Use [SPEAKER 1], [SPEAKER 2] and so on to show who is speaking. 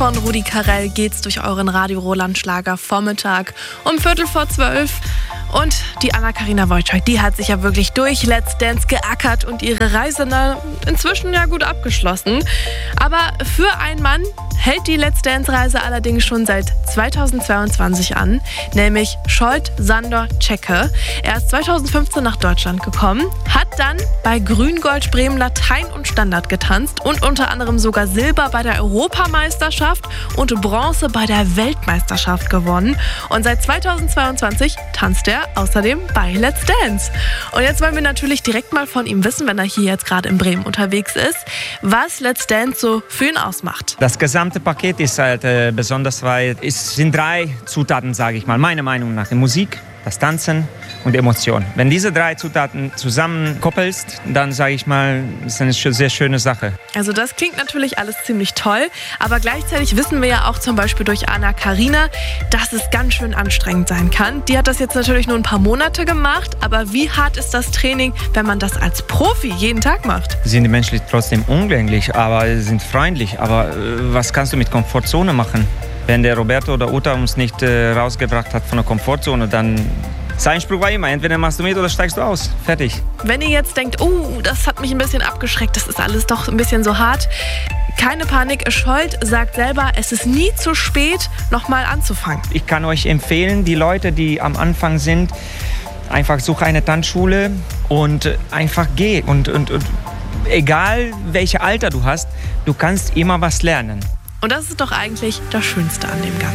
[SPEAKER 1] von Rudi Carrell geht's durch euren Radio Roland Schlager Vormittag um 11:45. Und die Anna-Karina Wojcik, die hat sich ja wirklich durch Let's Dance geackert und ihre Reise inzwischen ja gut abgeschlossen. Aber für einen Mann hält die Let's Dance-Reise allerdings schon seit 2022 an, nämlich Scholt Sandor Čeke. Er ist 2015 nach Deutschland gekommen, hat dann bei Grün-Gold Bremen Latein und Standard getanzt und unter anderem sogar Silber bei der Europameisterschaft und Bronze bei der Weltmeisterschaft gewonnen. Und seit 2022 tanzt er außerdem bei Let's Dance. Und jetzt wollen wir natürlich direkt mal von ihm wissen, wenn er hier jetzt gerade in Bremen unterwegs ist, was Let's Dance so für ihn ausmacht.
[SPEAKER 2] Das gesamte Paket ist halt besonders, weil es sind 3 Zutaten, sage ich mal, meiner Meinung nach. Die Musik, das Tanzen und Emotion. Wenn diese 3 Zutaten zusammenkoppelst, dann sage ich mal, ist eine sehr schöne Sache.
[SPEAKER 1] Also das klingt natürlich alles ziemlich toll, aber gleichzeitig wissen wir ja auch zum Beispiel durch Anna-Karina, dass es ganz schön anstrengend sein kann. Die hat das jetzt natürlich nur ein paar Monate gemacht, aber wie hart ist das Training, wenn man das als Profi jeden Tag macht?
[SPEAKER 2] Sind die menschlich trotzdem umgänglich, aber sind freundlich. Aber was kannst du mit Komfortzone machen? Wenn der Roberto oder Uta uns nicht rausgebracht hat von der Komfortzone, dann sein Spruch war immer, entweder machst du mit oder steigst du aus. Fertig.
[SPEAKER 1] Wenn ihr jetzt denkt, das hat mich ein bisschen abgeschreckt, das ist alles doch ein bisschen so hart. Keine Panik, Scholt sagt selber, es ist nie zu spät, nochmal anzufangen.
[SPEAKER 2] Ich kann euch empfehlen, die Leute, die am Anfang sind, einfach such eine Tanzschule und einfach geh. Und egal welches Alter du hast, du kannst immer was lernen.
[SPEAKER 1] Und das ist doch eigentlich das Schönste an dem Ganzen.